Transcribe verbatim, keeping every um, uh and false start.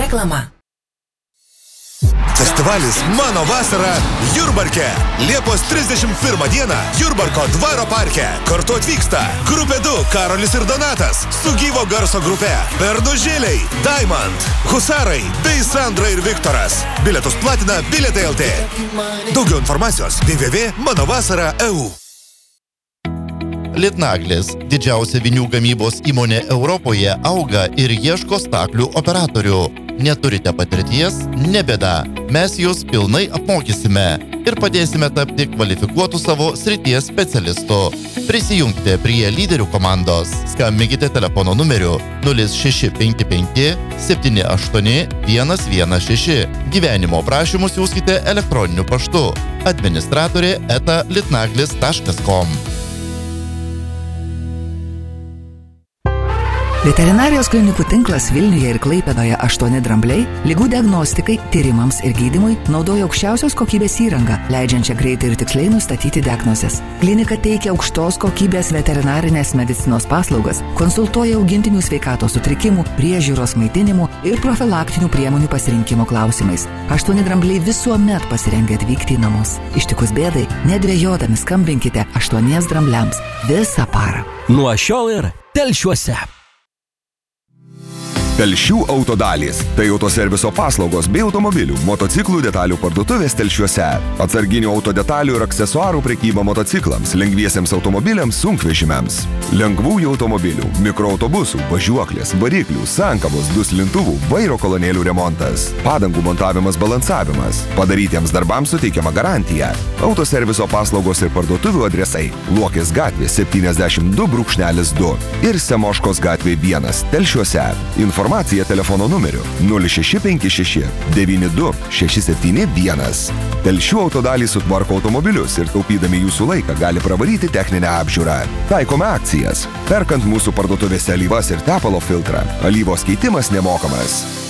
Reklama. Festivalis Mano vasara Jurbarke. Liepos trisdešimt pirmą dieną Jurbarko dvaro parke. Kartu atvyksta Grupė du Karolis ir Donatas su gyvo garso grupe, Bernužėliai, Diamond, Husarai bei Sandra ir Viktoras. Bilietus platina Bilietai L T. Daugiau informacijos w w w taškas mano vasara taškas e u. Litnaglis, didžiausia vinių gamybos įmonė Europoje, auga ir ieško staklių operatorių. Neturite patirties? Nebėda. Mes jūs pilnai apmokysime ir padėsime tapti kvalifikuotų savo srities specialistų. Prisijungti prie lyderių komandos. Skambinkite telefono numeriu nulis šeši penki penki septyni aštuoni vienas vienas šeši. Gyvenimo prašymus siųskite elektroniniu paštu administratorė eta litnaglis taškas com. Veterinarijos klinikų tinklas Vilniuje ir Klaipėdoje aštuoni drambliai ligų diagnostikai, tyrimams ir gydymui naudoja aukščiausios kokybės įrangą, leidžiančią greitai ir tiksliai nustatyti diagnozes. Klinika teikia aukštos kokybės veterinarinės medicinos paslaugas, konsultuoja augintinių sveikatos sutrikimų, priežiūros maitinimų ir profilaktinių priemonių pasirinkimo klausimais. Aštuoni drambliai visuomet pasirengę atvykti į namus. Ištikus bėdai, nedvejodami skambinkite aštuoniems drambliams visą parą. Nuo šiol ir Telšiuose. Telšių autodalys – tai autoserviso paslaugos bei automobilių, motociklų detalių parduotuvės Telšiuose. Atsarginių autodetalių ir aksesuarų prekyba motociklams, lengviesiems automobiliams, sunkvežimiams. Lengvųjų automobilių, mikroautobusų, važiuoklės, variklių, sankabos, duslintuvų, vairo kolonėlių remontas. Padangų montavimas, balansavimas. Padarytiems darbams suteikiama garantija. Autoserviso paslaugos ir parduotuvių adresai – Luokės gatvė septyniasdešimt du du ir Semoškos gatvė vienas Telšiuose. Informacija telefono numeriu nulis šeši penki šeši devyni du šeši septyni vienas. Telšių autodalys sutvarko automobilius ir taupydami jūsų laiką gali pravaryti techninę apžiūrą. Taikome akcijas. Perkant mūsų parduotuvėse alyvas ir tepalo filtrą, alyvos keitimas nemokamas.